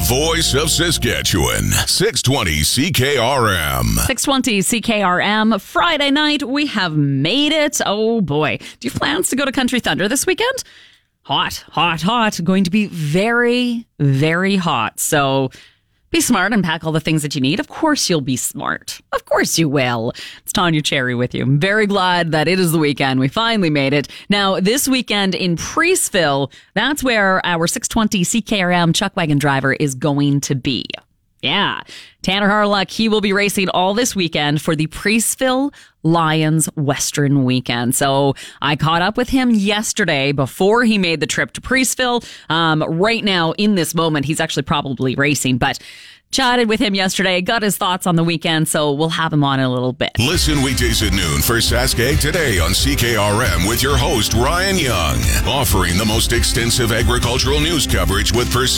voice of Saskatchewan. 620 CKRM. 620 CKRM. Friday night, we have made it. Oh boy. Do you have plans to go to Country Thunder this weekend? Hot. Going to be very, very hot. So be smart and pack all the things that you need. Of course you'll be smart. Of course you will. It's Tanya Cherry with you. I'm very glad that it is the weekend. We finally made it. Now, this weekend in Preeceville, that's where our 620 CKRM Chuck Wagon driver is going to be. Yeah. Tanner Harlock, he will be racing all this weekend for the Preeceville Lions Western Weekend. So I caught up with him yesterday before he made the trip to Preeceville. Right now, in this moment, he's actually probably racing, but chatted with him yesterday, got his thoughts on the weekend, so we'll have him on in a little bit. Listen weekdays at noon for Saskag Today on CKRM with your host, Ryan Young, offering the most extensive agricultural news coverage with